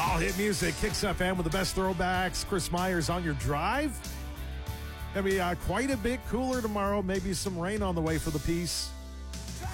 All hit music, Kicks FM with the best throwbacks. Chris Myers on your drive. Gonna be quite a bit cooler tomorrow. Maybe some rain on the way for the piece.